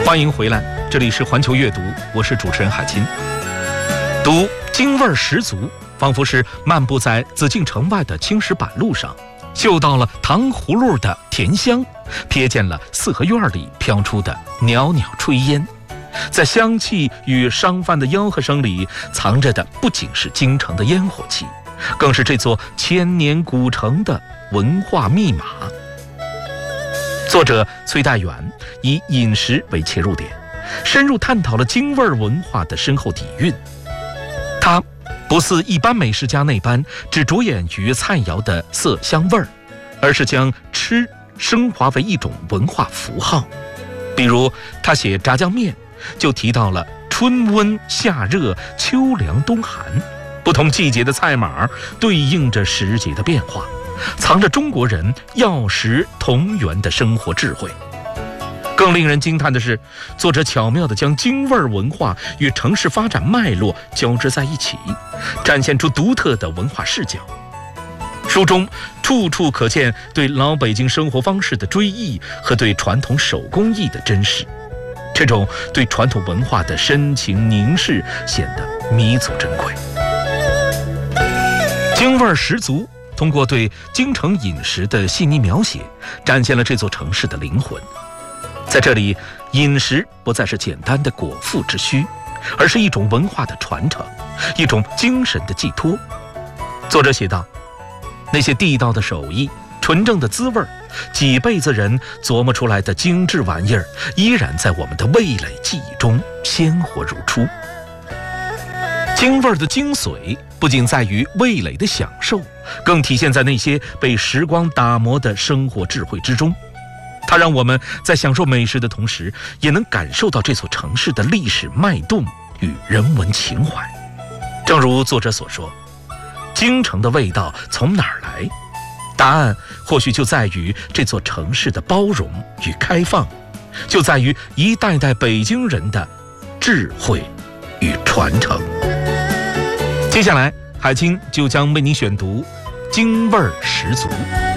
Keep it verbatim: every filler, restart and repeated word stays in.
欢迎回来，这里是环球阅读，我是主持人海清。读京味儿十足，仿佛是漫步在紫禁城外的青石板路上，嗅到了糖葫芦的甜香，瞥见了四合院里飘出的袅袅炊烟。在香气与商贩的吆喝声里，藏着的不仅是京城的烟火气，更是这座千年古城的文化密码。作者崔代远以饮食为切入点，深入探讨了京味文化的深厚底蕴。他不似一般美食家那般只着眼于菜肴的色香味儿，而是将吃升华为一种文化符号。比如他写炸酱面，就提到了春温夏热秋凉冬寒，不同季节的菜码对应着时节的变化，藏着中国人药食同源的生活智慧。更令人惊叹的是，作者巧妙地将京味文化与城市发展脉络交织在一起，展现出独特的文化视角。书中处处可见对老北京生活方式的追忆和对传统手工艺的珍视，这种对传统文化的深情凝视显得弥足珍贵。京味十足，通过对京城饮食的细腻描写，展现了这座城市的灵魂。在这里，饮食不再是简单的果腹之需，而是一种文化的传承，一种精神的寄托。作者写道，那些地道的手艺，纯正的滋味，几辈子人琢磨出来的精致玩意儿，依然在我们的味蕾记忆中鲜活如初。京味的精髓不仅在于味蕾的享受，更体现在那些被时光打磨的生活智慧之中。它让我们在享受美食的同时，也能感受到这座城市的历史脉动与人文情怀。正如作者所说，京城的味道从哪儿来？答案或许就在于这座城市的包容与开放，就在于一代代北京人的智慧与传承。接下来，海清就将为您选读京味十足。